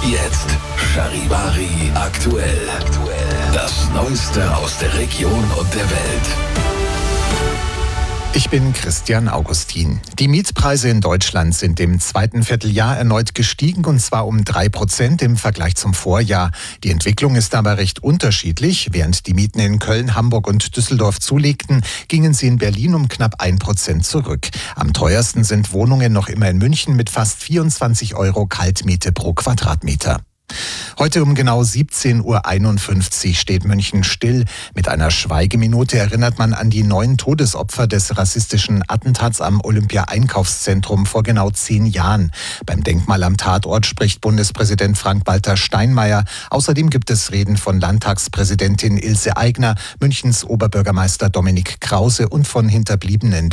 Jetzt Charivari aktuell. Das Neueste aus der Region und der Welt. Ich bin Christian Augustin. Die Mietpreise in Deutschland sind im zweiten Vierteljahr erneut gestiegen, und zwar um 3% im Vergleich zum Vorjahr. Die Entwicklung ist aber recht unterschiedlich. Während die Mieten in Köln, Hamburg und Düsseldorf zulegten, gingen sie in Berlin um knapp 1% zurück. Am teuersten sind Wohnungen noch immer in München mit fast 24 € Kaltmiete pro Quadratmeter. Heute um genau 17:51 Uhr steht München still. Mit einer Schweigeminute erinnert man an die 9 Todesopfer des rassistischen Attentats am Olympia-Einkaufszentrum vor genau 10 Jahren. Beim Denkmal am Tatort spricht Bundespräsident Frank-Walter Steinmeier. Außerdem gibt es Reden von Landtagspräsidentin Ilse Aigner, Münchens Oberbürgermeister Dominik Krause und von Hinterbliebenen